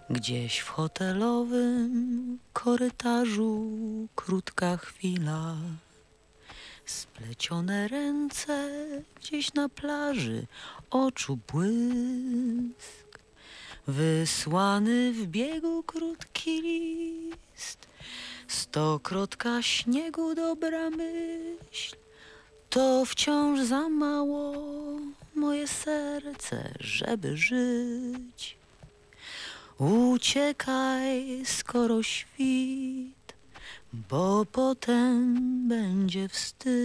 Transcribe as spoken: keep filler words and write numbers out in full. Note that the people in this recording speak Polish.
Gdzieś w hotelowym korytarzu krótka chwila. Splecione ręce gdzieś na plaży, oczu błysk. Wysłany w biegu krótki list. Stokrotka śniegu, dobra myśl. To wciąż za mało, moje serce, żeby żyć. Uciekaj, skoro świt, bo potem będzie wstyd.